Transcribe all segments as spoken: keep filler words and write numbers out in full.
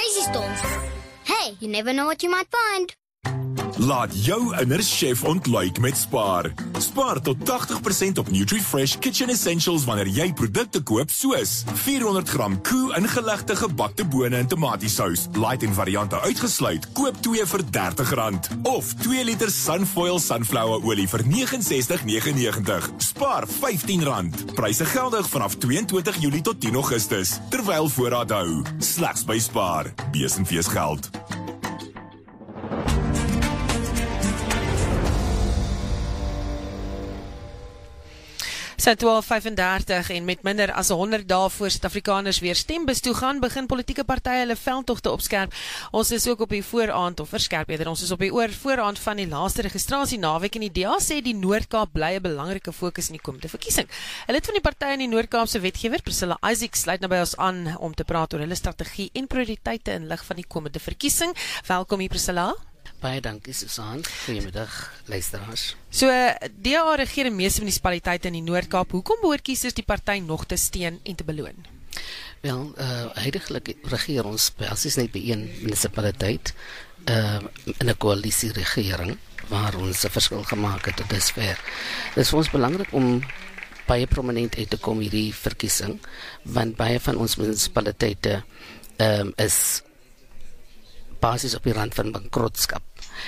crazy stalls. Hey, you never know what you might find. Laat jou inner chef ontluik met Spar. Spaar tot tachtig persent op NutriFresh Kitchen Essentials wanneer jy produkte koop soos vierhonderd gram koe ingelegde gebakte bone en tomatiesous, light en variante uitgesluit, koop twee vir dertig rand. Of twee liter Sunfoil sunflower olie vir negenenzestig negenennegentig. Spaar vyftien rand. Pryse geldig vanaf tweeëntwintig Julie tot tien Augustus, terwyl voorraad hou. Slegs by Spar. Bees en fees geld. Sy twaalf vyf-en-dertig en met minder as honderd dae voor Suid-Afrikaners weer stembus toe gaan, begin politieke partye hulle veldtogte opskerp. Ons is ook op die vooraand, of verskerp eerder, ons is op die oor vooraand van die laaste registrasie naweek en die D A sê die Noord-Kaap bly 'n belangrike fokus in die komende verkiesing. 'n Lid van die partye in die Noord-Kaapse wetgewer, Priscilla Isaac, sluit nou by ons aan om te praat oor hulle strategie en prioriteite in lig van die komende verkiesing. Welkom hier, Priscilla. Baie dankie, Susan. Goeiemiddag, luisteraars. So, D A regeer die meeste munisipaliteite in die Noord-Kaap. Hoekom behoort kiesers die party nog te steun en te beloon? Wel, uh, huidiglik regeer ons basies net by een munisipaliteit, uh, in 'n koalisieregering, waar ons 'n verskil gemaak het tot dusver. Dit is vir ons belangrik om baie prominent uit te kom hierdie verkiesing, want baie van ons munisipaliteite um, is basis op die rand van bankrotskap.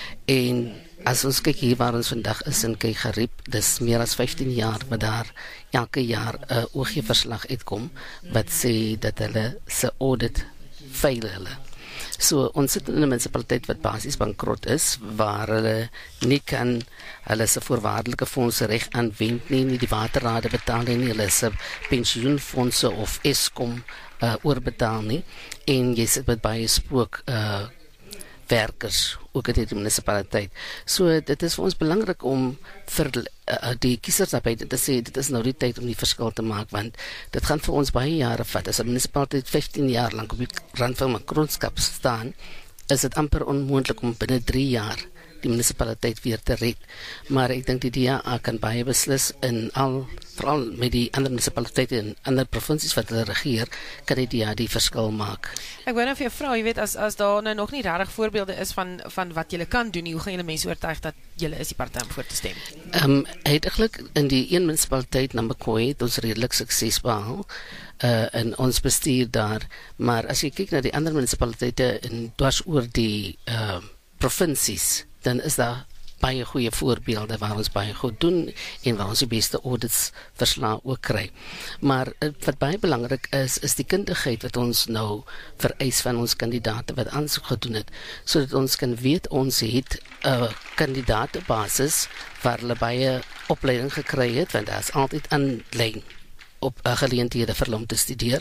En as ons kyk hier waar ons vandag is in Keigerriep, dis meer as vyftien jaar wat daar elke jaar 'n uh, O G-verslag uitkom wat sê dat hulle se audit fail hulle. So ons sit in 'n munisipaliteit wat basis bankrot is, waar hulle nie kan hulle se voorwaardelike fondse reg aanwend nie, nie die waterrade betaal nie, hulle se pensioenfondse of Eskom uh, oorbetaal nie, en jy sit met baie spook uh, werkers, ook in die munisipaliteit. So dit is vir ons belangrik om vir uh, die kiesers daarby te sê, dit is nou die tyd om die verskil te maak, want dit gaan vir ons baie jare vat. As 'n munisipaliteit vyftien jaar lang op die rand van bankrotskap staan, is dit amper onmoontlik om binne drie jaar die munisipaliteit weer te red. Maar ek dink die D A kan baie beslis in al, veral met die ander munisipaliteite en ander provinsies wat hulle regeer, kan die D A die verskil maak. Ek wou nou vir jou vra, jy weet, as, as daar nou nog nie regtig voorbeelde is van, van wat julle kan doen, hoe gaan julle mense oortuig dat julle is die party om voor te stem? Um, Uiteindelik in die een munisipaliteit, Namakwa, het ons redelik sukses behaal, uh, in ons bestuur daar, maar as jy kyk na die ander munisipaliteite en dwars oor die uh, provinsies, dan is daar baie goeie voorbeelde waar ons baie goed doen en waar ons die beste audits verslae ook kry. Maar wat baie belangrik is, is die kundigheid wat ons nou vereis van ons kandidate wat aansoek gedoen het, sodat ons kan weet ons het 'n uh, kandidatebasis waar hulle baie opleiding gekry het, want daar is altyd aanlyn op uh, geleenthede vir hulle om te studeer.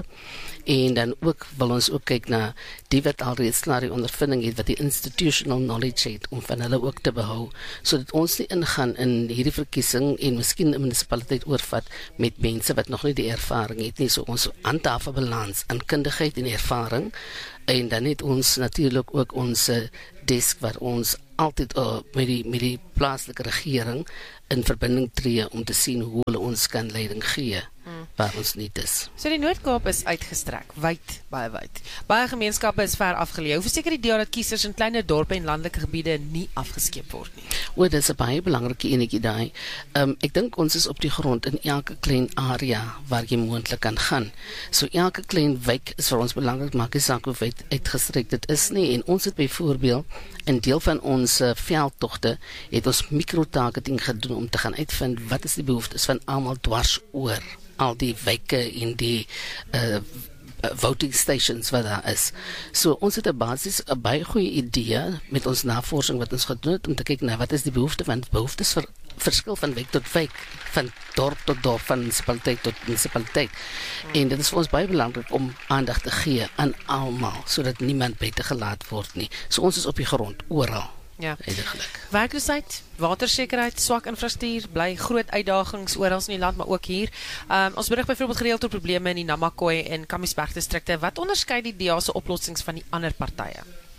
En dan ook wil ons ook kyk na die wat alreeds klaar die ondervinding het, wat die institutional knowledge het, om van hulle ook te behou, sodat ons nie ingaan in hierdie verkiesing en miskien 'n munisipaliteit oorvat met mense wat nog nie die ervaring het nie. So ons handhaaf 'n balans aan kundigheid en ervaring, en dan het ons natuurlik ook ons desk waar ons altyd uh, met die met die plaaslike regering in verbinding tree om te sien hoe hulle ons kan leiding gee hmm. waar ons nie is. So die Noord-Kaap is uitgestrek, wyd, baie wyd. Baie gemeenskappe is ver afgeleë. Hoe verseker die D A dat kiesers in kleiner dorpe en landelike gebiede nie afgeskeep word nie? O, dit is 'n baie belangrike enetjie daai. Um, ek dink ons is op die grond in elke klein area waar jy moontlik kan gaan. So elke klein wijk is vir ons belangrik, maak nie saak hoe wyd uitgestrek dit is nie. En ons het byvoorbeeld in deel van ons uh, veldtogte het ons micro-targeting gedoen om te gaan uitvind wat is die behoeftes van almal dwars oor al die wijke en die uh, voting stations wat daar is. So ons het 'n basis, 'n baie goeie idee met ons navorsing wat ons gedoen het om te kyk na wat is die behoefte, want behoeftes vir verskil van wijk tot wijk, van dorp tot dorp, van munisipaliteit tot munisipaliteit. Hmm. En dit is vir ons baie belangrik om aandag te gee aan almal, sodat niemand buite gelaat word nie. So ons is op die grond, oral. Ja. Werkloosheid, watersekerheid, swak infrastruktuur, bly groot uitdagings oral in die land, maar ook hier. Um, ons berig byvoorbeeld gereeld oor probleme in die Namakwa en Kamiesberg distrikte. Wat onderskei die D A se oplossings van die ander partye?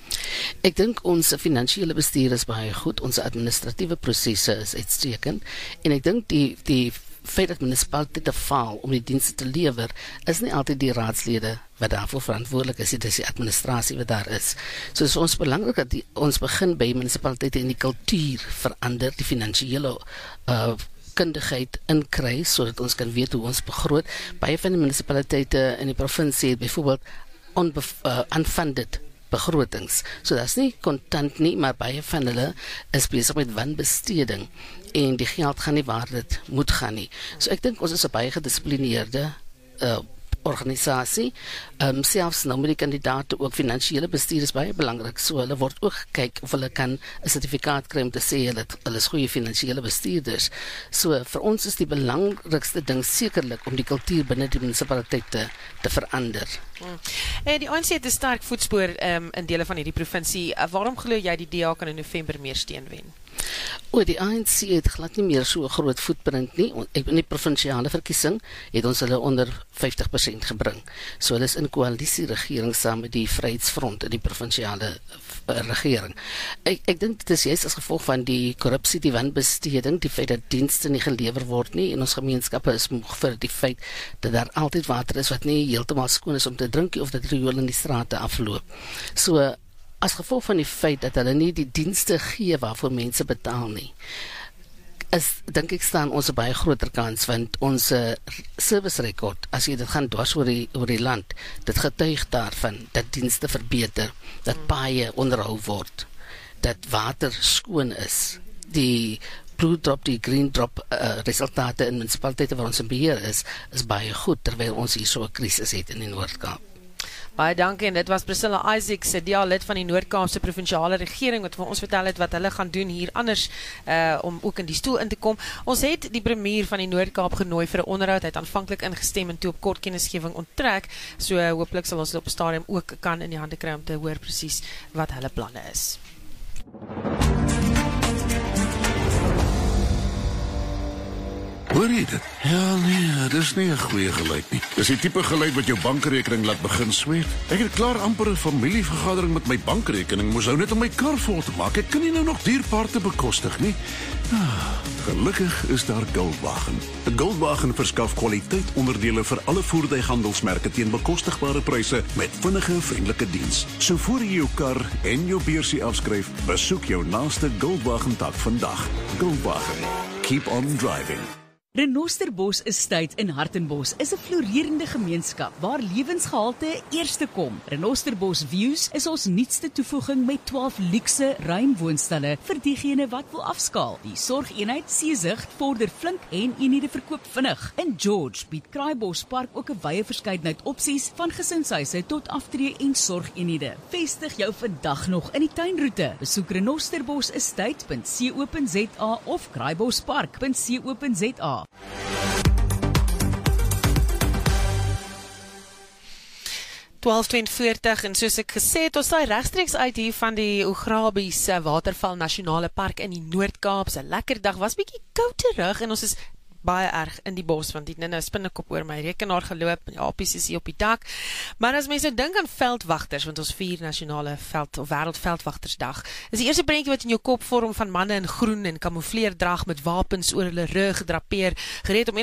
Ek dink ons finansiële bestuur is baie goed, ons administratiewe prosesse is uitstekend, en ek dink die, die feit dat munisipaliteite faal om die dienste te lewer, is nie altyd die raadslede wat daarvoor verantwoordelik is, dit is die administrasie wat daar is. So is ons belangrik dat die, ons begin by munisipaliteite en die kultuur verander, die finansiële uh, kundigheid inkry, sodat ons kan weet hoe ons begroot. Baie van die munisipaliteite in die provinsie het byvoorbeeld uh, unfunded begrotings. So dat is nie kontant nie, maar baie van hulle is besig met wanbesteding en die geld gaan nie waar dit moet gaan nie. So ek dink ons is 'n baie gedisciplineerde uh, organisasie, um, selfs nou met die kandidate ook finansiële bestuur is baie belangrik, so hulle word ook gekyk of hulle kan 'n sertifikaat kry om te sê hulle, hulle is goeie finansiële bestuurders. So vir ons is die belangrikste ding sekerlik om die kultuur binne die munisipaliteit te, te verander. Hmm. En die A N C het 'n sterk voetspoor um, in dele van hierdie provinsie. Uh, waarom glo jy die D A kan in November meer steun wen? O, die A N C het glad nie meer so 'n groot voetprint nie. In die provinsiale verkiesing het ons hulle onder vyftig persent gebring. So hulle is in koalisie regering saam met die Vryheidsfront in die provinsiale uh, regering. Ek, ek dink dit is juist as gevolg van die korrupsie, die wanbesteding, die feit dat dienste nie gelewer word nie en ons gemeenskappe is moeg vir die feit dat daar altyd water is wat nie heeltemal skoon is om te drink of dat riool in die strate afloop. So as gevolg van die feit dat hulle nie die dienste gee waarvoor mense betaal nie, is, dink ek, staan ons 'n baie groter kans, want ons uh, service record, as jy dit gaan dwars oor die, oor die land, dit getuig daarvan dat dienste verbeter, dat paaie onderhou word, dat water skoon is, die blue drop, die green drop uh, resultate in munisipaliteite waar ons in beheer is, is baie goed, terwyl ons hier so 'n krisis het in die Noord-Kaap. Baie dankie, en dit was Priscilla Isaacs, D A lid van die Noord-Kaapse provinsiale regering, wat vir ons vertel het wat hulle gaan doen hier anders, uh, om ook in die stoel in te kom. Ons het die premier van die Noord-Kaap genooi vir 'n onderhoud, hy het aanvanklik ingestem en toe op kort kennisgewing onttrek, so uh, hooplik sal ons op 'n stadium ook kan in die hande kry om te hoor presies wat hulle planne is. Hoor jy dit? Ja, nee, dis nie 'n goeie geluid nie. Dis die tipe geluid wat jou bankrekening laat begin sweet. Ek het klaar amper 'n familievergadering met my bankrekening, moes nou net om my kar vol te maak. Ek kan nie nou nog dierpaarte bekostig nie. Ah, gelukkig is daar Goldwagen. Goldwagen verskaf kwaliteit onderdele vir alle voertuighandelsmerke teen bekostigbare pryse met vinnige, vriendelike diens. So voor jy jou kar en jou beursie afskryf, besoek jou naaste Goldwagen tak vandag. Goldwagen. Keep on driving. Renosterbos Estate in Hartenbos is 'n floreerende gemeenskap waar lewensgehalte eerste kom. Renosterbos Views is ons nuutste toevoeging met twaalf luukse ruim woonstelle vir diegene wat wil afskaal. Die sorgeenheid Seezicht vorder flink en eenhede verkoop vinnig. In George bied Kraaibos Park ook 'n wye verskeidenheid opsies van gesinshuise tot aftree en sorgeenhede. Vestig jou vandag nog in die tuinroete. Besoek renosterbos estate punt co punt za of kraaibospark punt co punt za. twaalf vyf-veertig en soos ek gesê het, ons saai regstreeks uit hier van die Ograbies Waterval Nasionale Park in die Noord-Kaap. 'n Lekker dag, was bietjie koud terug en ons is baie erg in die bos, want die nou spinnekop oor my rekenaar geloop, die apies is hier op die dak. Maar as mense dink aan veldwagters, want ons vier nasionale veld, of wêreldveldwagtersdag, is die eerste prentjie wat in jou kop vorm van manne in groen en kamoufleerdrag met wapens oor hulle rug gedrapeer, gereed om